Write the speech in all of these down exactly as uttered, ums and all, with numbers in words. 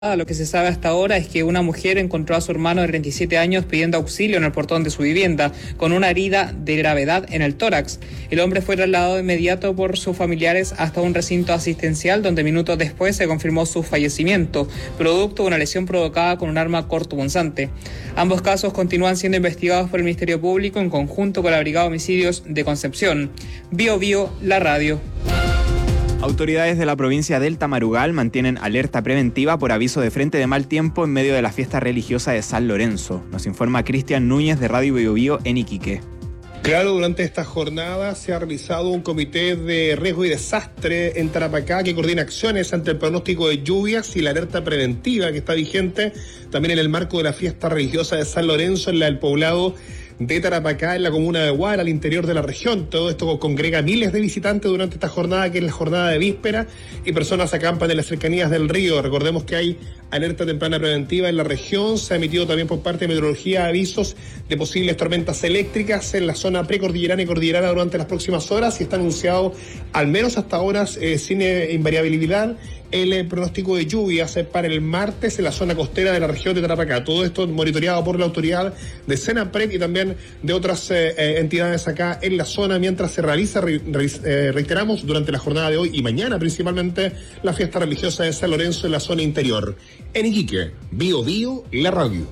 Lo que se sabe hasta ahora es que una mujer encontró a su hermano de treinta y siete años pidiendo auxilio en el portón de su vivienda, con una herida de gravedad en el tórax. El hombre fue trasladado de inmediato por sus familiares hasta un recinto asistencial, donde minutos después se confirmó su fallecimiento, producto de una lesión provocada con un arma cortopunzante. Ambos casos continúan siendo investigados por el Ministerio Público en conjunto con la Brigada de Homicidios de Concepción. Bio Bio, la radio. Autoridades de la provincia del Tamarugal mantienen alerta preventiva por aviso de frente de mal tiempo en medio de la fiesta religiosa de San Lorenzo. Nos informa Cristian Núñez de Radio Bio Bio en Iquique. Claro, durante esta jornada se ha realizado un comité de riesgo y desastre en Tarapacá que coordina acciones ante el pronóstico de lluvias y la alerta preventiva que está vigente también en el marco de la fiesta religiosa de San Lorenzo en la del poblado de Tarapacá, en la comuna de Huara, al interior de la región. Todo esto congrega miles de visitantes durante esta jornada, que es la jornada de víspera, y personas acampan en las cercanías del río. Recordemos que hay alerta temprana preventiva en la región. Se ha emitido también por parte de Meteorología avisos de posibles tormentas eléctricas en la zona precordillerana y cordillerana durante las próximas horas, y está anunciado, al menos hasta ahora, eh, sin eh, invariabilidad, el eh, pronóstico de lluvias eh, para el martes en la zona costera de la región de Tarapacá. Todo esto monitoreado por la autoridad de Senapred y también de otras eh, eh, entidades acá en la zona, mientras se realiza, re, re, eh, reiteramos, durante la jornada de hoy y mañana principalmente, la fiesta religiosa de San Lorenzo en la zona interior. En Iquique, Bio Bio, la radio.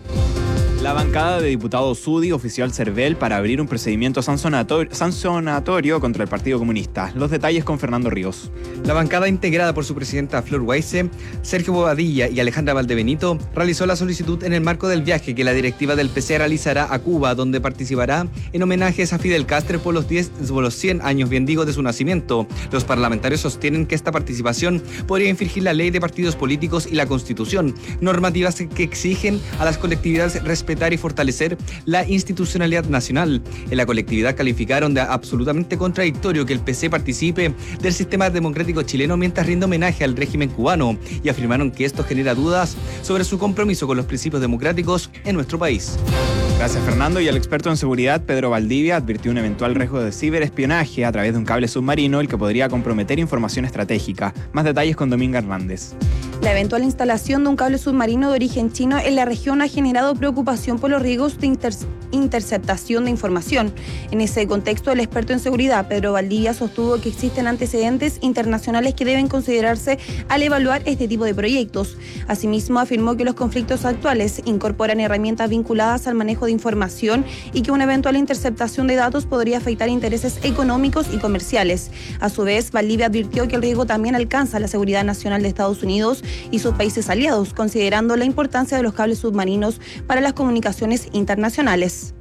La bancada de diputados U D I ofició al CERVEL para abrir un procedimiento sancionatorio, sancionatorio contra el Partido Comunista. Los detalles con Fernando Ríos. La bancada, integrada por su presidenta Flor Weisse, Sergio Bobadilla y Alejandra Valdebenito, realizó la solicitud en el marco del viaje que la directiva del P C realizará a Cuba, donde participará en homenajes a Fidel Castro por los, diez, por los cien años, bien digo, de su nacimiento. Los parlamentarios sostienen que esta participación podría infringir la ley de partidos políticos y la Constitución, normativas que exigen a las colectividades respetar y fortalecer la institucionalidad nacional. En la colectividad calificaron de absolutamente contradictorio que el P C participe del sistema democrático chileno mientras rinde homenaje al régimen cubano, y afirmaron que esto genera dudas sobre su compromiso con los principios democráticos en nuestro país. Gracias, Fernando. Y el experto en seguridad, Pedro Valdivia, advirtió un eventual riesgo de ciberespionaje a través de un cable submarino, el que podría comprometer información estratégica. Más detalles con Dominga Hernández. La eventual instalación de un cable submarino de origen chino en la región ha generado preocupación por los riesgos de inter- interceptación de información. En ese contexto, el experto en seguridad, Pedro Valdivia, sostuvo que existen antecedentes internacionales que deben considerarse al evaluar este tipo de proyectos. Asimismo, afirmó que los conflictos actuales incorporan herramientas vinculadas al manejo de información y que una eventual interceptación de datos podría afectar intereses económicos y comerciales. A su vez, Valdivia advirtió que el riesgo también alcanza la seguridad nacional de Estados Unidos y sus países aliados, considerando la importancia de los cables submarinos para las comunicaciones internacionales.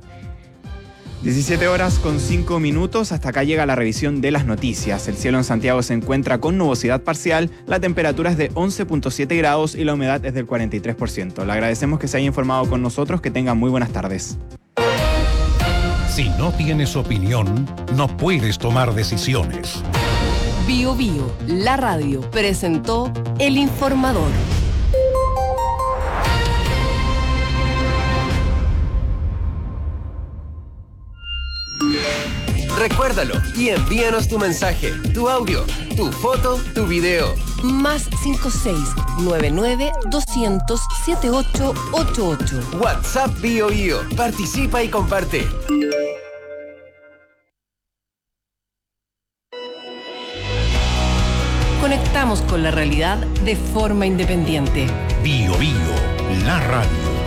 diecisiete horas con cinco minutos, hasta acá llega la revisión de las noticias. El cielo en Santiago se encuentra con nubosidad parcial, la temperatura es de once punto siete grados y la humedad es del cuarenta y tres por ciento. Le agradecemos que se haya informado con nosotros, que tengan muy buenas tardes. Si no tienes opinión, no puedes tomar decisiones. Bio Bio, la radio, presentó El Informador. Recuérdalo y envíanos tu mensaje, tu audio, tu foto, tu video. Más cinco seis nueve nueve doscientos setenta y ocho ochenta y ocho. WhatsApp Bio Bio. Participa y comparte. Conectamos con la realidad de forma independiente. Bio Bio, la radio.